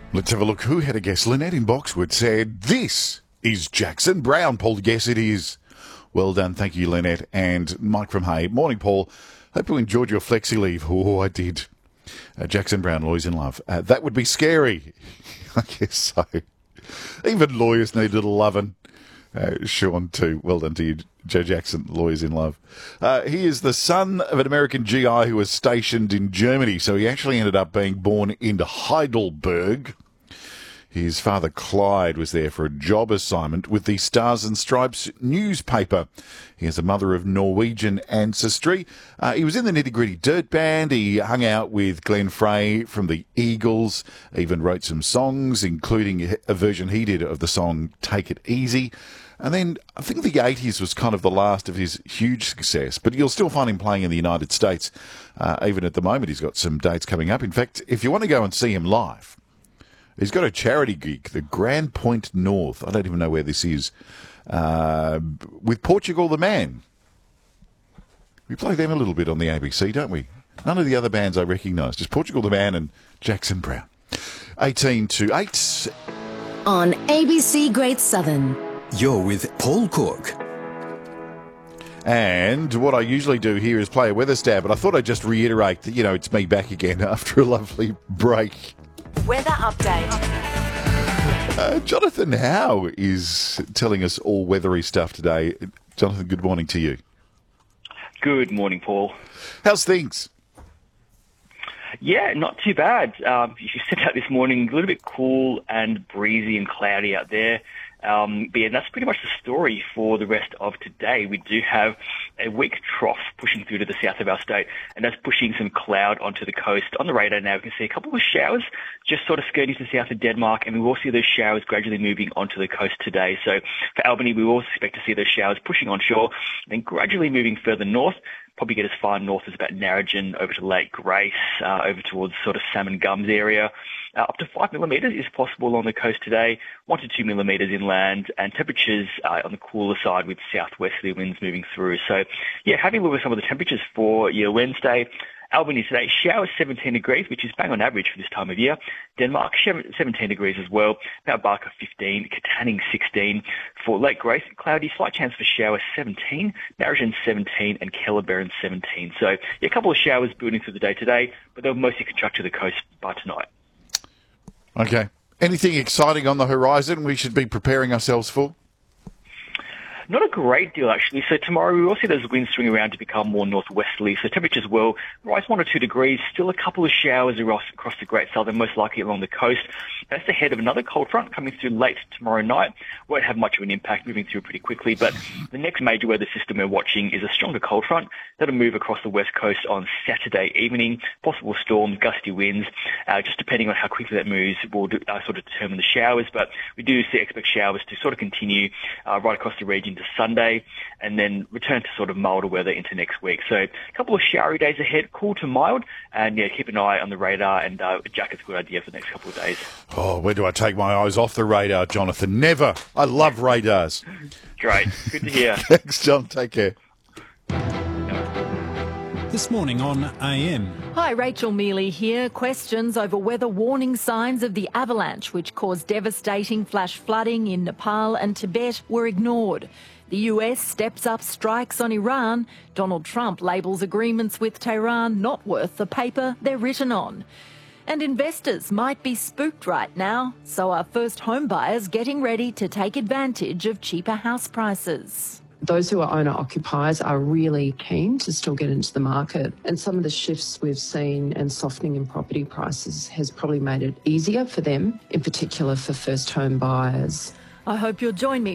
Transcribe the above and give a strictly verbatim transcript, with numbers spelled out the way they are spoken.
Let's have a look. Who had a guess? Lynette in Boxwood said, "This is Jackson Brown." Paul, yes, it is. Well done. Thank you, Lynette. And Mike from Hay. Morning, Paul. Hope you enjoyed your flexi leave. Oh, I did. Uh, Jackson Brown, Lawyers in Love. Uh, that would be scary. I guess so. Even lawyers need a little loving. Uh, Sean, too. Well done to you, Joe Jackson, Lawyers in Love. Uh, he is the son of an American G I who was stationed in Germany, so he actually ended up being born in Heidelberg. His father, Clyde, was there for a job assignment with the Stars and Stripes newspaper. He has a mother of Norwegian ancestry. Uh, he was in the Nitty Gritty Dirt Band. He hung out with Glenn Frey from the Eagles, even wrote some songs, including a version he did of the song Take It Easy. And then I think the eighties was kind of the last of his huge success, but you'll still find him playing in the United States. Uh, even at the moment, he's got some dates coming up. In fact, if you want to go and see him live, he's got a charity gig, the Grand Point North. I don't even know where this is. Uh, with Portugal the Man. We play them a little bit on the A B C, don't we? None of the other bands I recognise. Just Portugal the Man and Jackson Brown. eighteen to eight. On A B C Great Southern. You're with Paul Cook. And what I usually do here is play a weather stab, but I thought I'd just reiterate that, you know, it's me back again after a lovely break. Weather update. Uh, Jonathan Howe is telling us all weathery stuff today. Jonathan, good morning to you. Good morning, Paul. How's things? Yeah, not too bad. Um, you set out this morning, a little bit cool and breezy and cloudy out there. Um, but yeah, that's pretty much the story for the rest of today. We do have a weak trough pushing through to the south of our state, and that's pushing some cloud onto the coast. On the radar now, we can see a couple of showers just sort of skirting to the south of Denmark, and we will see those showers gradually moving onto the coast today. So for Albany, we will expect to see those showers pushing onshore, then gradually moving further north. Probably get as far north as about Narrogin, over to Lake Grace, uh, over towards sort of Salmon Gums area. Uh, up to five millimetres is possible on the coast today, one to two millimetres inland, and temperatures uh, on the cooler side with southwesterly winds moving through. So, yeah, having a look at some of the temperatures for your Wednesday. Albany today, showers seventeen degrees, which is bang on average for this time of year. Denmark, seventeen degrees as well. Mount Barker, fifteen. Katanning, sixteen. For Lake Grace, cloudy, slight chance for showers, seventeen. Narrogin, seventeen. And Kellerberrin, seventeen. So, yeah, a couple of showers building through the day today, but they'll mostly construct to the coast by tonight. Okay. Anything exciting on the horizon we should be preparing ourselves for? Not a great deal, actually. So tomorrow we will see those winds swing around to become more northwesterly. So temperatures will rise one or two degrees. Still a couple of showers across the Great Southern, most likely along the coast. That's ahead of another cold front coming through late tomorrow night. Won't have much of an impact, moving through pretty quickly. But the next major weather system we're watching is a stronger cold front that'll move across the west coast on Saturday evening. Possible storms, gusty winds. Uh, just depending on how quickly that moves will uh, sort of determine the showers. But we do see expect showers to sort of continue uh, right across the region to Sunday, and then return to sort of milder weather into next week. So a couple of showery days ahead, cool to mild, and yeah, keep an eye on the radar, and uh, a jacket's a good idea for the next couple of days. Oh, where do I take my eyes off the radar, Jonathan? Never. I love radars. Great. Good to hear. Thanks, John. Take care. This morning on A M. Hi, Rachel Mealy here. Questions over weather warning signs of the avalanche which caused devastating flash flooding in Nepal and Tibet were ignored. The U S steps up strikes on Iran. Donald Trump labels agreements with Tehran not worth the paper they're written on. And investors might be spooked right now, so are first home buyers getting ready to take advantage of cheaper house prices. Those who are owner-occupiers are really keen to still get into the market, and some of the shifts we've seen and softening in property prices has probably made it easier for them, in particular for first home buyers. I hope you'll join me